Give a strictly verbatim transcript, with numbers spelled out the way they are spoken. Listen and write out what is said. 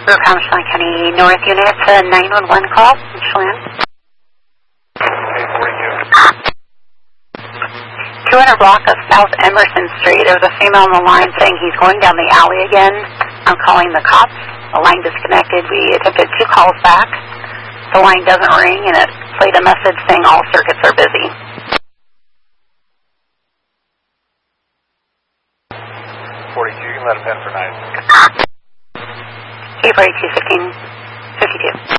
River Palm, Chelan County North Unit, it's a nine one one call in Chelan. two hundred block of South Emerson Street. There's a female on the line saying he's going down the alley again. I'm calling the cops. The line disconnected. We attempted two calls back. The line doesn't ring, and it played a message saying all circuits are busy. forty-two, you can let him in for nine. K forty-two fifteen fifty-two.